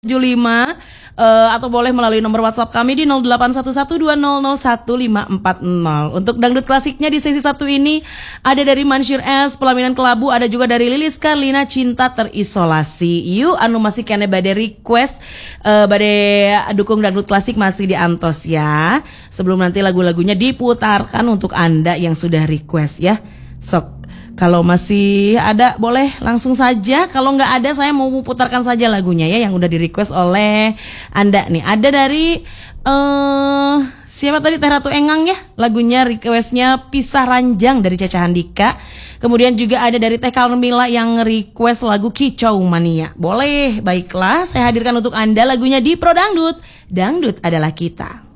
75 atau boleh melalui nomor WhatsApp kami di 081120011540. Untuk dangdut klasiknya di sesi satu ini ada dari Mansyur S, Pelaminan Kelabu, ada juga dari Lilis Karlina, Cinta Terisolasi. Yuk anu masih kene bade request bade dukung dangdut klasik masih di Antos ya. Sebelum nanti lagu-lagunya diputarkan untuk Anda yang sudah request ya. Sok kalau masih ada boleh langsung saja. Kalau nggak ada saya mau putarkan saja lagunya ya yang udah di request oleh Anda nih. Ada dari siapa tadi, Teh Ratu Engang ya. Lagunya requestnya Pisah Ranjang dari Caca Handika. Kemudian juga ada dari Teh Karmila yang request lagu Kicau Mania. Boleh, baiklah saya hadirkan untuk Anda lagunya di Pro Dangdut. Dangdut adalah kita.